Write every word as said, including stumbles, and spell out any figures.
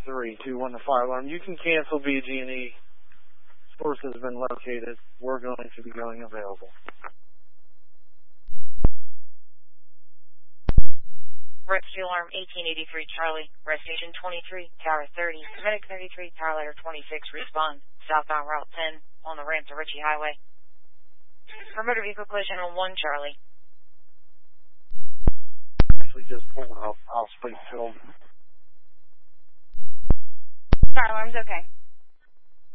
three two one, the fire alarm. You can cancel B G and E. Source has been located. We're going to be going available. Rescue alarm eighteen eighty-three Charlie, Res Station twenty-three, Tower thirty, Medic thirty-three, Tower Letter twenty-six, respond, southbound Route ten, on the ramp to Ritchie Highway. For motor vehicle collision on one Charlie. Actually just pulled up. I'll speak to him. Fire alarm's okay.